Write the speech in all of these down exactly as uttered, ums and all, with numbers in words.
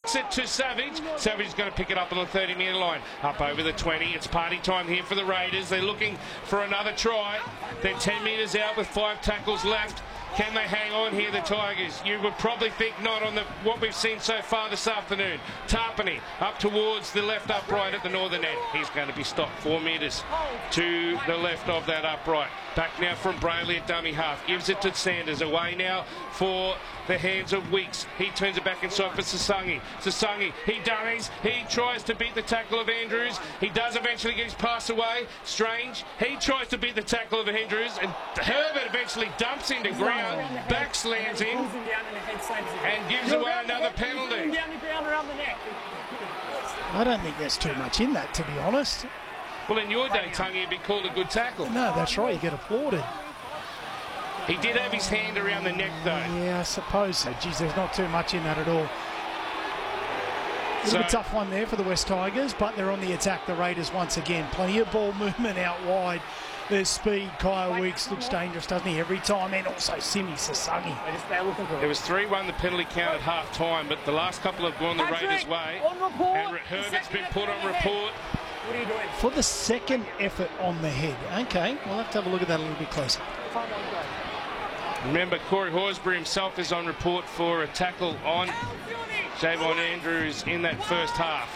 it to Savage. Savage is going to pick it up on the thirty metre line. Up over the twenty. It's party time here for the Raiders. They're looking for another try. They're ten metres out with five tackles left. Can they hang on here, the Tigers? You would probably think not on the what we've seen so far this afternoon. Tarpany up towards the left upright at the northern end. He's going to be stopped four metres to the left of that upright. Back now from Brayley at dummy half. Gives it to Sanders. Away now for the hands of Weeks. He turns it back inside for Sasangi. Sasangi, he dummies. He tries to beat the tackle of Andrews. He does eventually get his pass away. Strange. He tries to beat the tackle of Andrews. And Herbert eventually dumps into ground. Back slams in. And gives away another penalty. I don't think there's too much in that, to be honest. Well, in your day, Tungy, it'd be called a good tackle. No, that's right. You get applauded. He did have his hand around the neck, though. Yeah, I suppose so. Geez, there's not too much in that at all. It's So, a tough one there for the West Tigers, but they're on the attack, the Raiders, once again. Plenty of ball movement out wide. There's speed. Kyle Weeks looks dangerous, doesn't he, every time? And also Simi Sasangi. it was three one the penalty count at half time, but the last couple have gone the Raiders' way. And Herbert's been put on report. What are you doing? For the second effort on the head. Okay, we'll have to have a look at that a little bit closer. Remember, Corey Horsburgh himself is on report for a tackle on Javon Andrews in that first half.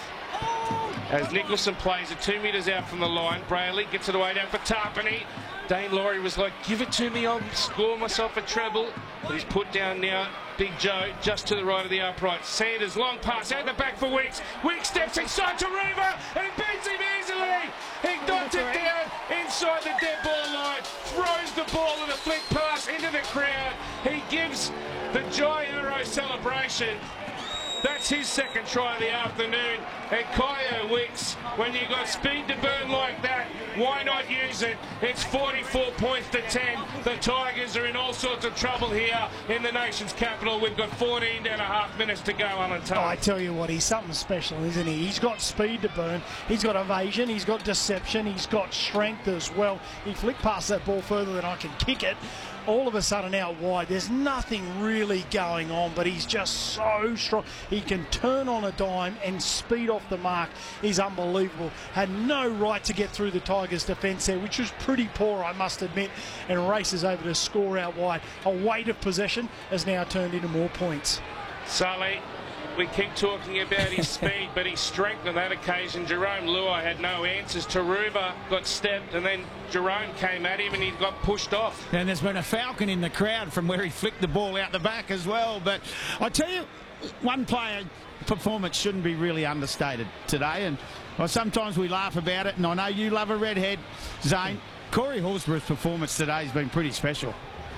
As Nicholson plays it two metres out from the line, Brayley gets it away down for Tarpany. Dane Laurie was like, give it to me, I'll score myself a treble. But he's put down now, Big Joe, just to the right of the upright. Sanders, long pass out the back for Weeks. Weeks steps inside to Ruva, and he beats him easily. He knocks it down inside the dead ball line, throws the ball in a flick pass into the crowd. He gives the Jai Arrow celebration. That's his second try of the afternoon. And Kyo Weeks, when you've got speed to burn like that, why not use it? It's forty-four points to ten. The Tigers are in all sorts of trouble here in the nation's capital. We've got fourteen and a half minutes to go on and Oh, I tell you what, he's something special, isn't he? He's got speed to burn. He's got evasion. He's got deception. He's got strength as well. He flicked past that ball further than I can kick it. All of a sudden out wide. There's nothing really going on, but he's just so strong. He can turn on a dime and speed off the mark. He's unbelievable. Had no right to get through the Tigers' defence there, which was pretty poor, I must admit, and races over to score out wide. A weight of possession has now turned into more points. Sully, we keep talking about his speed, but his strength on that occasion. Jerome Luai had no answers. Taruva got stepped, and then Jerome came at him, and he got pushed off. And there's been a falcon in the crowd from where he flicked the ball out the back as well. But I tell you, one player performance shouldn't be really understated today. And well, sometimes we laugh about it, and I know you love a redhead, Zane. Corey Horsburgh's performance today has been pretty special.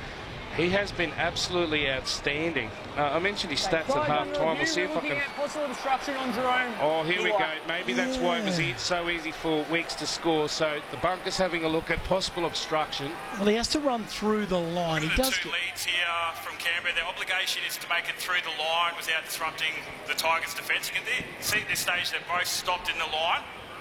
He has been absolutely outstanding. Uh, I mentioned his stats at half time. We'll see if I can. Possible obstruction on Jerome. Oh, here we go. Maybe that's why it was e- so easy for Weeks to score. So the bunker's having a look at possible obstruction. Well, he has to run through the line. He The does. two Get... leads here from Canberra. Their obligation is to make it through the line without disrupting the Tigers' defence. You can see at this stage they've both stopped in the line.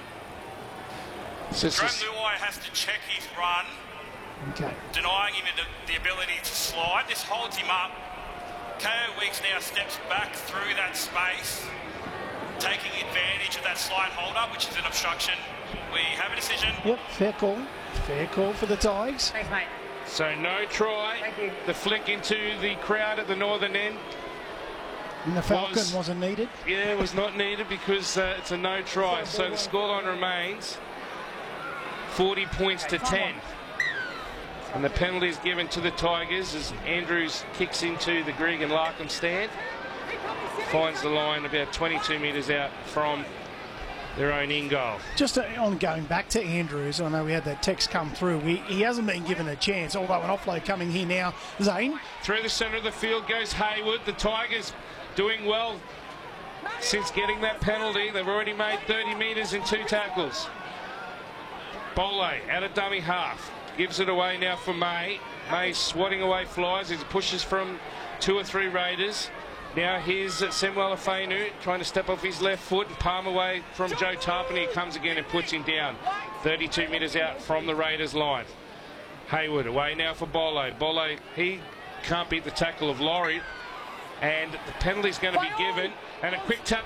So Jerome Luai has to check his run, Okay. denying him the, the ability to slide. This holds him up. K O Weeks now steps back through that space, taking advantage of that slide hold-up, which is an obstruction. We have a decision. Yep, fair call. Fair call for the Tigers. Thanks, mate. So no try. Thank you. The flick into the crowd at the northern end. And the Falcon Was- wasn't needed. Yeah, it was not needed because uh, it's a no try. So the scoreline remains forty points to ten. And the penalty is given to the Tigers as Andrews kicks into the Greg and Larkham stand. Finds the line about twenty-two metres out from their own in goal. Just uh, on going back to Andrews, I know we had that text come through. He, he hasn't been given a chance, although an offload coming here now. Zane? Through the centre of the field goes Hayward. The Tigers doing well since getting that penalty. They've already made thirty metres in two tackles. Bole out of dummy half. Gives it away now for May. May swatting away flies as he pushes from two or three Raiders. Now here's Samuel Afenu trying to step off his left foot and palm away from Joe Tarpany. He comes again and puts him down. thirty-two metres out from the Raiders line. Hayward away now for Bole. Bole, he can't beat the tackle of Laurie. And the penalty's going to be given. And a quick tap